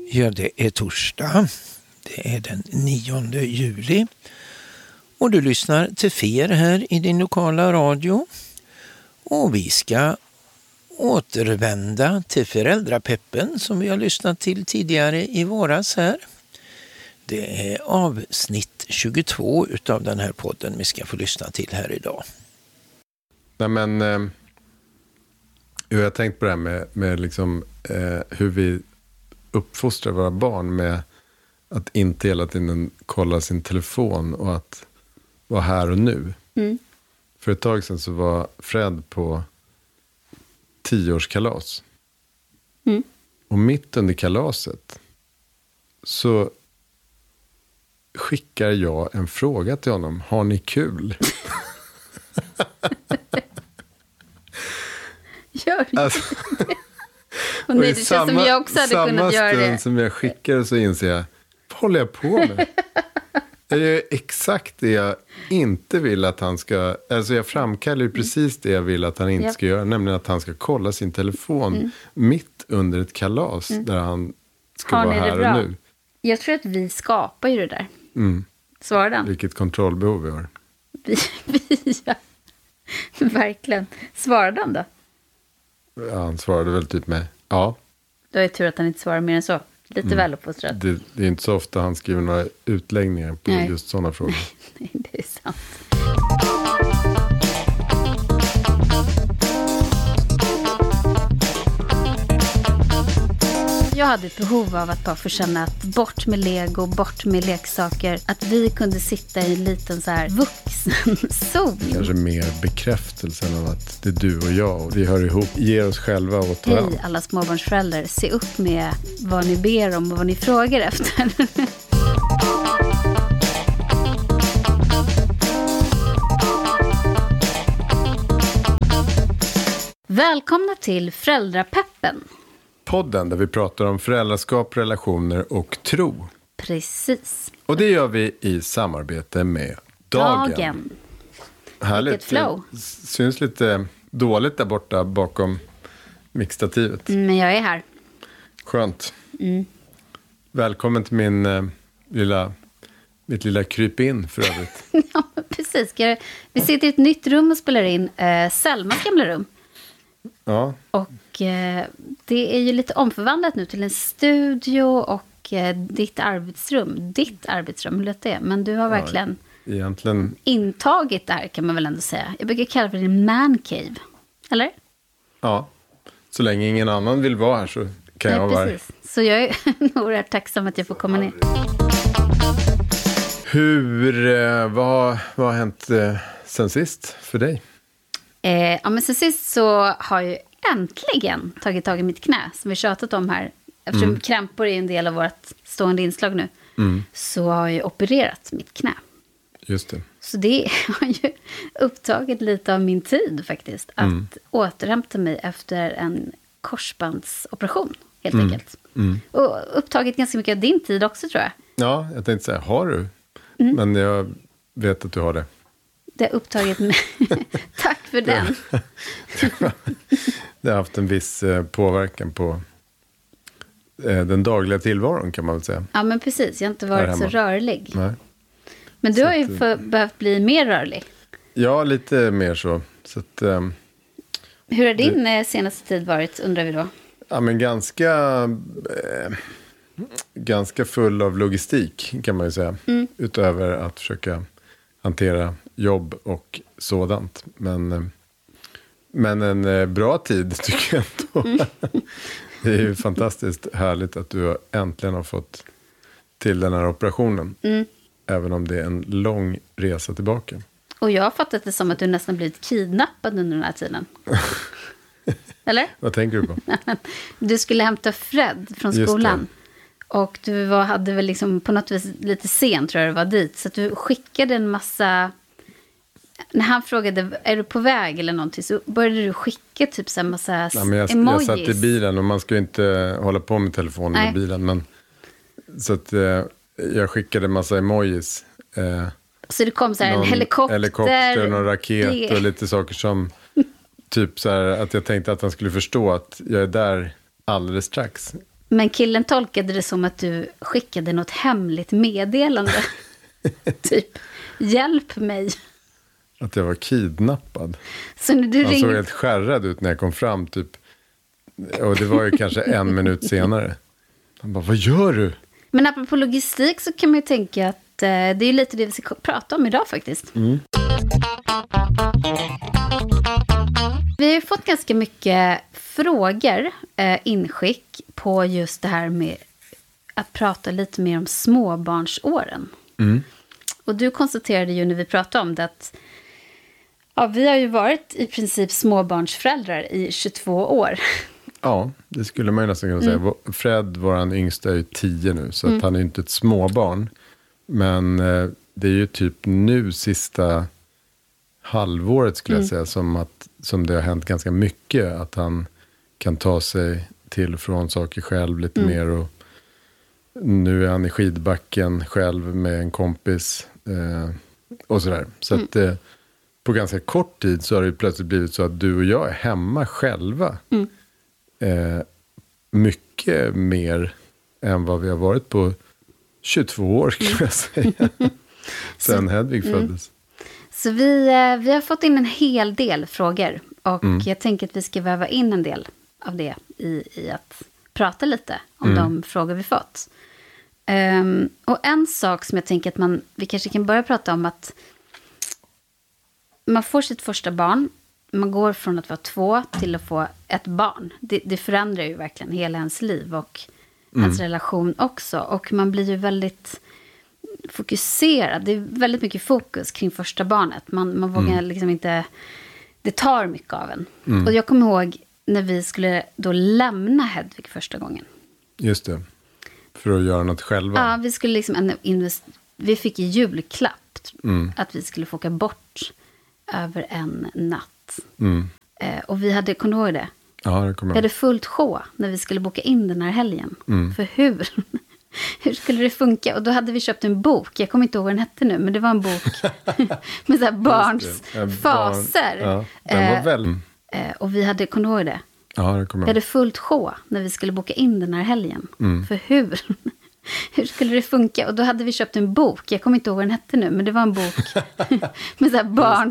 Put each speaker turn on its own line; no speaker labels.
Ja, det är torsdag. Det är den 9 juli. Och du lyssnar till FER här i din lokala radio. Och vi ska återvända till föräldrapeppen som vi har lyssnat till tidigare i våras här. Det är avsnitt 22 utav den här podden vi ska få lyssna till här idag.
Nej, men jag har tänkt på det här med liksom, hur vi uppfostrar våra barn med att inte hela tiden kolla sin telefon och att vara här och nu. Mm. För ett tag sedan så var Fred på 10-årskalas. Mm. Och mitt under kalaset så skickar jag en fråga till honom. Har ni kul?
Gör det.
Alltså,
och nej, det känns som jag också hade kunnat göra det.
Samma stund som jag skickar så inser jag, vad håller jag på med? Jag gör exakt det jag inte vill att han ska, alltså jag framkallar precis det jag vill att han inte ska göra, nämligen att han ska kolla sin telefon mitt under ett kalas där han ska vara här och nu.
Jag tror att vi skapar ju det där. Svarar den.
Vilket kontrollbehov vi har.
Ja, verkligen. Svarar den då?
Ja, han svarade väl typ med ja.
Då är det tur att han inte svarar mer än så. Lite väl uppfostrat.
Det är inte så ofta han skriver några utläggningar på just sådana frågor.
Nej, det är sant. Jag hade ett behov av att bara få känna att bort med Lego, bort med leksaker. Att vi kunde sitta i en liten så här vuxen zon.
Kanske mer bekräftelsen av att det är du och jag och vi hör ihop, ger oss själva åt varandra.
Hej alla småbarnsföräldrar, se upp med vad ni ber om och vad ni frågar efter. Välkomna till Föräldrapeppen.
Podden där vi pratar om föräldraskap, relationer och tro.
Precis.
Och det gör vi i samarbete med Dagen. Härligt.
Vilket flow.
Det syns lite dåligt där borta bakom mixtativet.
Men jag är här.
Skönt. Välkommen till mitt lilla kryp in för övrigt.
Ja, precis. Vi sitter i ett nytt rum och spelar in Selmas gamla rum.
Ja.
Och det är ju lite omförvandlat nu till en studio och ditt arbetsrum, hur lät det? Men du har verkligen intagit det här, kan man väl ändå säga. Jag brukar kalla det en man cave, eller?
Ja, så länge ingen annan vill vara här så kan jag vara här.
Så jag är oerhört tacksam att jag får komma ner.
Vad har hänt sen sist för dig?
Ja, men sen sist så har jag äntligen tagit tag i mitt knä som vi tjatat om här. Eftersom krämpor är en del av vårt stående inslag nu. Så har jag opererat mitt knä. Just det. Så det har ju upptagit lite av min tid faktiskt. Att återhämta mig efter en korsbandsoperation helt enkelt. Och upptagit ganska mycket av din tid också, tror jag. Ja,
jag tänkte säga, har du? Men jag vet att du har det.
Det har upptagit mig. Tack för den.
Det har haft en viss påverkan på den dagliga tillvaron, kan man väl säga.
Ja, men precis. Jag har inte varit så rörlig.
Nej.
Men du har ju behövt bli mer rörlig.
Ja, lite mer så. Att,
hur har din senaste tid varit, undrar vi då?
Ja, men ganska full av logistik, kan man ju säga. Utöver att försöka hantera jobb och sådant. Men en bra tid, tycker jag ändå. Det är ju fantastiskt härligt att du äntligen har fått till den här operationen. Även om det är en lång resa tillbaka.
Och jag har fattat det som att du nästan blivit kidnappad under den här tiden. Eller?
Vad tänker du på?
Du skulle hämta Fred från skolan. Och du hade väl liksom på något vis lite sent, tror jag det var, dit. Så att du skickade en massa... När han frågade, är du på väg eller någonting, så började du skicka typ så här massa emojis. Jag
satt i bilen och man ska ju inte hålla på med telefonen i bilen. Men, så att jag skickade en massa emojis.
Så det kom så här en
helikopter, någon raket och lite saker som... Typ så här att jag tänkte att han skulle förstå att jag är där alldeles strax.
Men killen tolkade det som att du skickade något hemligt meddelande. Typ, hjälp mig.
Att jag var kidnappad.
Så när du
Han såg helt skärrad ut när jag kom fram typ. Och det var ju kanske 1 minut senare. Han bara, vad gör du?
Men apropå logistik så kan man ju tänka att det är lite det vi ska prata om idag faktiskt.
Mm.
Vi har ju fått ganska mycket frågor, inskick på just det här med att prata lite mer om småbarnsåren.
Mm.
Och du konstaterade ju när vi pratade om det att vi har ju varit i princip småbarnsföräldrar i 22 år.
Ja, det skulle man ju nästan kunna säga. Fred, våran yngsta, är ju 10 nu. Så att han är ju inte ett småbarn. Men det är ju typ nu sista halvåret skulle jag säga. Som det har hänt ganska mycket. Att han kan ta sig till och från saker själv lite mer. Och nu är han i skidbacken själv med en kompis. Och sådär. Så att på ganska kort tid så har det plötsligt blivit så att du och jag är hemma själva. Mycket mer än vad vi har varit på 22 år skulle jag säga. Sen Hedvig föddes.
Så vi har fått in en hel del frågor. Och jag tänker att vi ska väva in en del av det i att prata lite om de frågor vi fått. Och en sak som jag tänker att vi kanske kan börja prata om, att man får sitt första barn. Man går från att vara 2 till att få ett barn. Det förändrar ju verkligen hela ens liv och ens relation också. Och man blir ju väldigt fokuserad. Det är väldigt mycket fokus kring första barnet. Man vågar liksom inte... Det tar mycket av en. Och jag kommer ihåg när vi skulle då lämna Hedvig första gången.
Just det. För att göra något själva.
Ja, vi skulle liksom vi fick i julklapp att vi skulle få åka bort över en natt. Och vi hade, kommer du ihåg det?
Ja, det kommer jag.
Vi hade fullt sjå när vi skulle boka in den här helgen. För hur skulle det funka? Och då hade vi köpt en bok. Jag kommer inte ihåg vad den hette nu, men det var en bok med så här barns faser.
Ja, den var väl...
Och vi hade, kommer du ihåg det?
Ja, det kommer jag.
Vi hade fullt sjå när vi skulle boka in den här helgen. För hur skulle det funka? Och då hade vi köpt en bok. Jag kommer inte ihåg vad den hette nu, men det var en bok med så här barns